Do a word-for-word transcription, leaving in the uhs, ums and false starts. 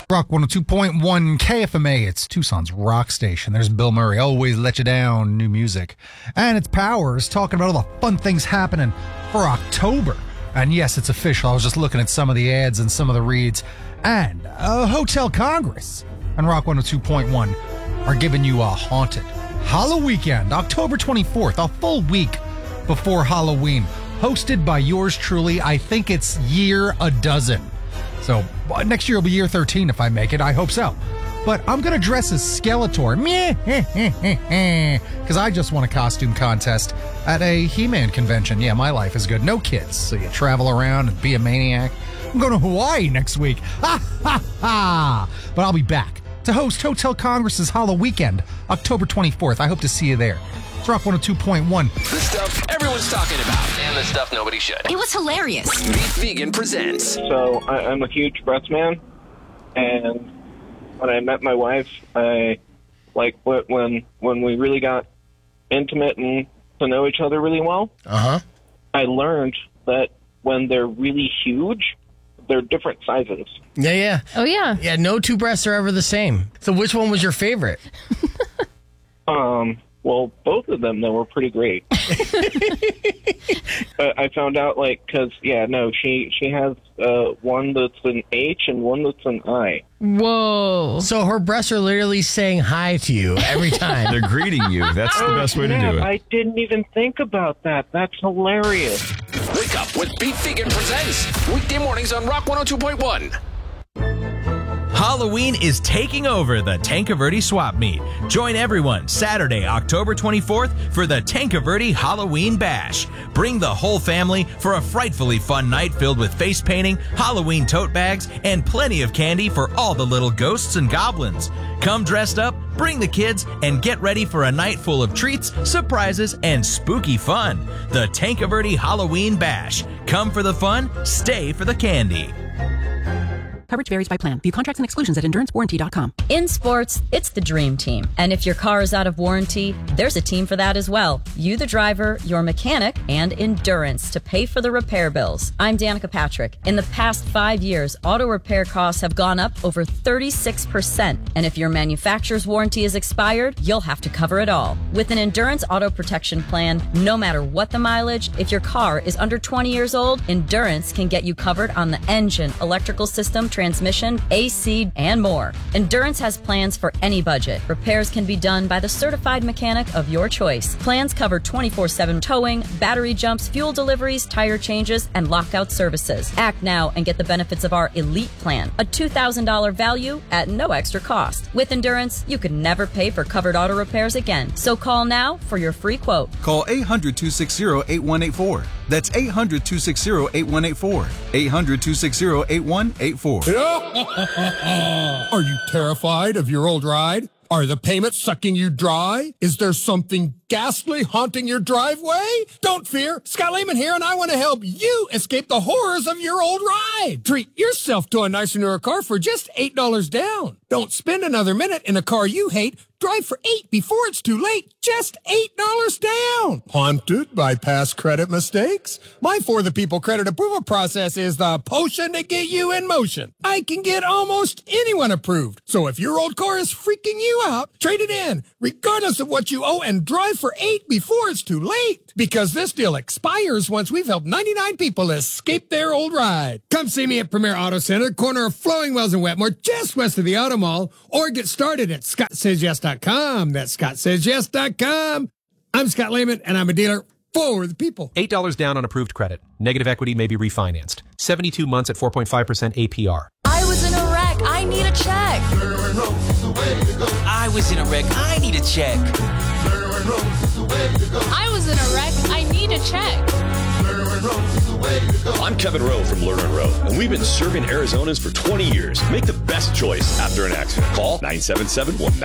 Rock one oh two point one K F M A. It's Tucson's rock station. There's Bill Murray. Always let you down. New music. And it's Powers talking about all the fun things happening for October. And yes, it's official. I was just looking at some of the ads and some of the reads. And uh, Hotel Congress and Rock one oh two point one are giving you a haunted Halloween weekend, October twenty-fourth, a full week before Halloween. Hosted by yours truly. I think it's year a dozen. So uh, next year will be year thirteen if I make it. I hope so. But I'm going to dress as Skeletor. Because I just won a costume contest at a He-Man convention. Yeah, my life is good. No kids. So you travel around and be a maniac. I'm going to Hawaii next week. Ha, ha, ha. But I'll be back to host Hotel Congress's Halloween weekend, October twenty-fourth. I hope to see you there. It's Rock one oh two point one. The stuff everyone's talking about and the stuff nobody should. It was hilarious. Beef Vegan presents. So I, I'm a huge breast man, and when I met my wife, I like when when we really got intimate and to know each other really well. Uh huh. I learned that when they're really huge, they're different sizes. Yeah, yeah. Oh, yeah. Yeah, no two breasts are ever the same. So which one was your favorite? um. Well, both of them, though, were pretty great. But I found out, like, because, yeah, no, she, she has uh, one that's an H and one that's an I. Whoa. So her breasts are literally saying hi to you every time. They're greeting you. That's the best way to do it. I didn't even think about that. That's hilarious. Wake up with Beef Vegan presents. Weekday mornings on Rock one oh two point one. Halloween is taking over the Tanque Verde Swap Meet. Join everyone Saturday, October twenty-fourth for the Tanque Verde Halloween Bash. Bring the whole family for a frightfully fun night filled with face painting, Halloween tote bags, and plenty of candy for all the little ghosts and goblins. Come dressed up, bring the kids, and get ready for a night full of treats, surprises, and spooky fun. The Tanque Verde Halloween Bash. Come for the fun, stay for the candy. Coverage varies by plan. View contracts and exclusions at endurance warranty dot com. In sports, it's the dream team. And if your car is out of warranty, there's a team for that as well. You, the driver, your mechanic, and Endurance to pay for the repair bills. I'm Danica Patrick. In the past five years, auto repair costs have gone up over thirty-six percent. And if your manufacturer's warranty is expired, you'll have to cover it all. With an Endurance auto protection plan, no matter what the mileage, if your car is under twenty years old, Endurance can get you covered on the engine, electrical system, transmission, A C, and more. Endurance has plans for any budget. Repairs can be done by the certified mechanic of your choice. Plans cover twenty-four seven towing, battery jumps, fuel deliveries, tire changes, and lockout services. Act now and get the benefits of our Elite Plan, a two thousand dollars value at no extra cost. With Endurance, you can never pay for covered auto repairs again. So call now for your free quote. Call eight hundred, two six zero, eight one eight four. That's eight hundred, two six zero, eight one eight four. eight hundred, two six zero, eight one eight four. Are you terrified of your old ride? Are the payments sucking you dry? Is there something ghastly haunting your driveway? Don't fear. Scott Lehman here, and I want to help you escape the horrors of your old ride. Treat yourself to a nicer, newer car for just eight dollars down. Don't spend another minute in a car you hate. Drive for eight before it's too late. Just eight dollars down. Haunted by past credit mistakes? My For the People credit approval process is the potion to get you in motion. I can get almost anyone approved. So if your old car is freaking you out, trade it in, regardless of what you owe, and drive for eight before it's too late. Because this deal expires once we've helped ninety-nine people escape their old ride. Come see me at Premier Auto Center, corner of Flowing Wells and Wetmore, just west of the Auto Mall, or get started at scott says yes dot com. That's scott says yes dot com. I'm Scott Lehman, and I'm a dealer for the people. eight dollars down on approved credit. Negative equity may be refinanced. seventy-two months at four point five percent A P R. I was in a wreck. I need a check. I was in a wreck. I need a check. I was in a wreck. I need a check. I'm Kevin Rowe from Lerner and Rowe, and we've been serving Arizonans for twenty years. Make the best choice after an accident. Call nine seven seven, one nine